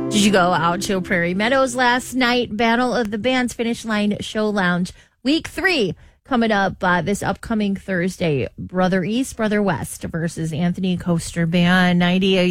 Did you go out to Prairie Meadows last night? Battle of the Bands Finish Line Show Lounge. Week 3 coming up this upcoming Thursday. Brother East, Brother West versus Anthony Coaster Band 90.